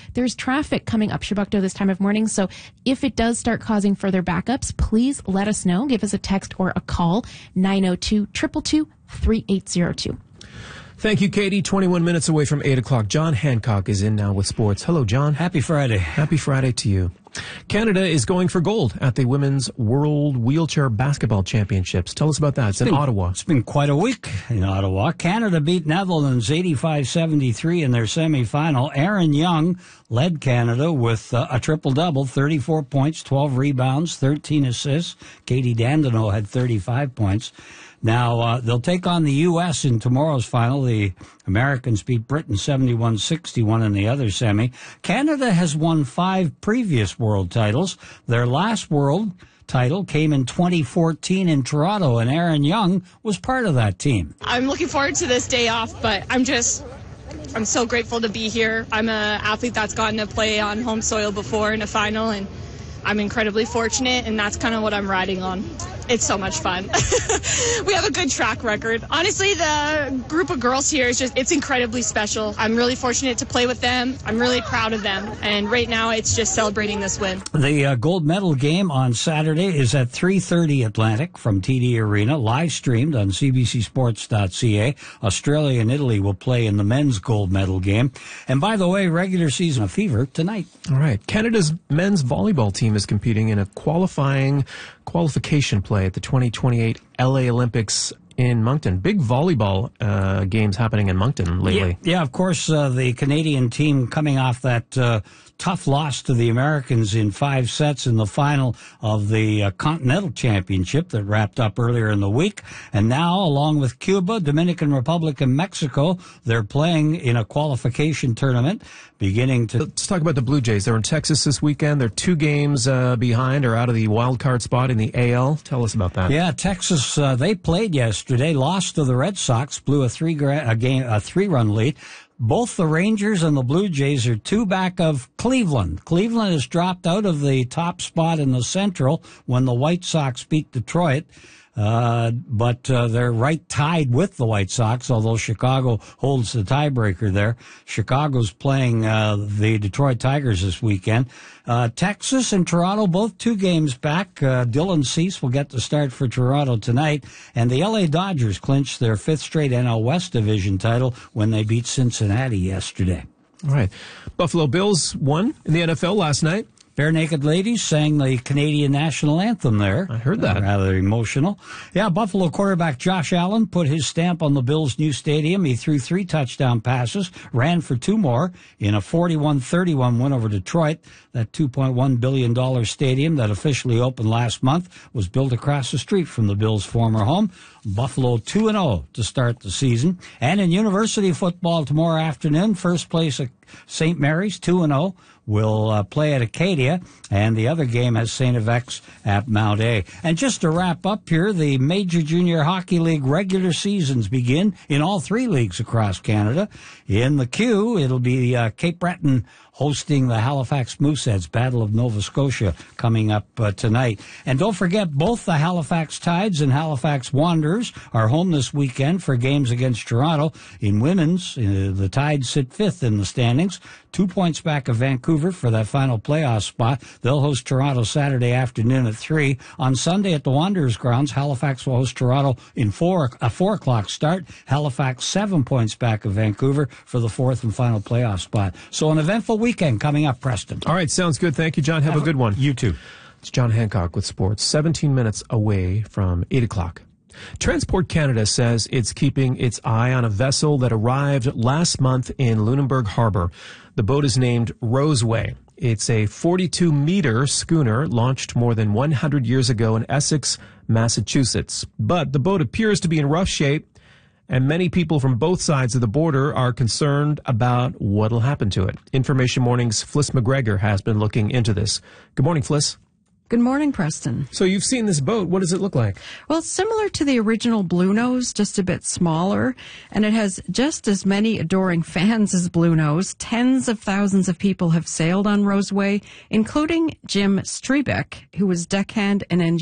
there's traffic coming up Chebucto this time of morning. So if it does start causing further backups, please let us know. Give us a text or a call, 902-222-3802. Thank you, Katie. 21 minutes away from 8 o'clock. John Hancock is in now with sports. Hello, John. Happy Friday. Happy Friday to you. Canada is going for gold at the Women's World Wheelchair Basketball Championships. Tell us about that. It's in Ottawa. It's been quite a week in Ottawa. Canada beat Netherlands 85-73 in their semifinal. Aaron Young led Canada with a triple-double, 34 points, 12 rebounds, 13 assists. Katie Dandino had 35 points. Now, they'll take on the U.S. in tomorrow's final. The Americans beat Britain 71-61 in the other semi. Canada has won 5 previous world titles. Their last world title came in 2014 in Toronto, and Aaron Young was part of that team. I'm looking forward to this day off, but I'm so grateful to be here. I'm an athlete that's gotten to play on home soil before in a final, and I'm incredibly fortunate, and that's kind of what I'm riding on. It's so much fun. We have a good track record. Honestly, the group of girls here it's incredibly special. I'm really fortunate to play with them. I'm really proud of them. And right now, it's just celebrating this win. The gold medal game on Saturday is at 3:30 Atlantic from TD Arena, live streamed on cbcsports.ca. Australia and Italy will play in the men's gold medal game. And by the way, regular season of fever tonight. All right. Canada's men's volleyball team is competing in a qualification play at the 2028 LA Olympics in Moncton. Big volleyball games happening in Moncton lately. Yeah, of course, the Canadian team coming off that tough loss to the Americans in 5 sets in the final of the Continental Championship that wrapped up earlier in the week. And now, along with Cuba, Dominican Republic, and Mexico, they're playing in a qualification tournament beginning to... Let's talk about the Blue Jays. They're in Texas this weekend. They're 2 games behind or out of the wild card spot in the AL. Tell us about that. Yeah, Texas, they played yesterday, lost to the Red Sox, blew a 3-run lead. Both the Rangers and the Blue Jays are 2 back of Cleveland. Cleveland has dropped out of the top spot in the Central when the White Sox beat Detroit. But they're right tied with the White Sox, although Chicago holds the tiebreaker there. Chicago's playing the Detroit Tigers this weekend. Texas and Toronto, both 2 games back. Dylan Cease will get the start for Toronto tonight. And the LA Dodgers clinched their 5th straight NL West Division title when they beat Cincinnati yesterday. All right. Buffalo Bills won in the NFL last night. Bare Naked Ladies sang the Canadian national anthem there. I heard that. Rather emotional. Yeah, Buffalo quarterback Josh Allen put his stamp on the Bills' new stadium. He threw 3 touchdown passes, ran for 2 more in a 41-31 win over Detroit. That $2.1 billion stadium that officially opened last month was built across the street from the Bills' former home. Buffalo 2-0 to start the season. And in university football tomorrow afternoon, first place at St. Mary's, 2-0. Will play at Acadia, and the other game has St. FX at Mount A. And just to wrap up here, the Major Junior Hockey League regular seasons begin in all 3 leagues across Canada. In the Q, it'll be Cape Breton hosting the Halifax Mooseheads, Battle of Nova Scotia, coming up tonight. And don't forget, both the Halifax Tides and Halifax Wanderers are home this weekend for games against Toronto. In women's, the Tides sit 5th in the standings, 2 points back of Vancouver for that final playoff spot. They'll host Toronto Saturday afternoon at 3. On Sunday at the Wanderers grounds, Halifax will host Toronto in a 4 o'clock start. Halifax 7 points back of Vancouver for the 4th and final playoff spot. So an eventful weekend coming up, Preston. All right, sounds good. Thank you, John. Have a good one. You too. It's John Hancock with sports, 17 minutes away from 8 o'clock. Transport Canada says it's keeping its eye on a vessel that arrived last month in Lunenburg Harbor. The boat is named Roseway. It's a 42-meter schooner launched more than 100 years ago in Essex, Massachusetts. But the boat appears to be in rough shape, and many people from both sides of the border are concerned about what'll happen to it. Information Morning's Fliss McGregor has been looking into this. Good morning, Fliss. Good morning, Preston. So you've seen this boat. What does it look like? Well, it's similar to the original Bluenose, just a bit smaller, and it has just as many adoring fans as Bluenose. Tens of thousands of people have sailed on Roseway, including Jim Strebeck, who was deckhand and engineer